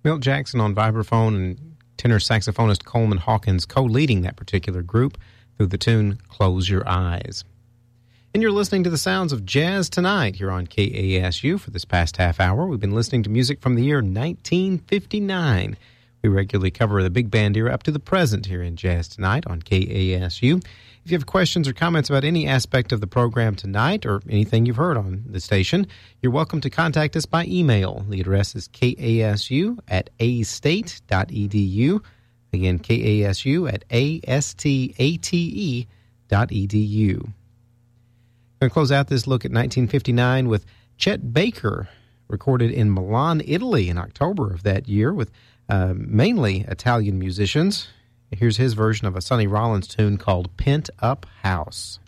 Milt Jackson on vibraphone and tenor saxophonist Coleman Hawkins co-leading that particular group through the tune Close Your Eyes. And you're listening to the sounds of Jazz Tonight here on KASU. For this past half hour, we've been listening to music from the year 1959. We regularly cover the big band era up to the present here in Jazz Tonight on KASU. If you have questions or comments about any aspect of the program tonight or anything you've heard on the station, you're welcome to contact us by email. The address is kasu@astate.edu. Again, kasu@astate.edu. We're going to close out this look at 1959 with Chet Baker, recorded in Milan, Italy in October of that year with mainly Italian musicians. Here's his version of a Sonny Rollins tune called Pent Up House.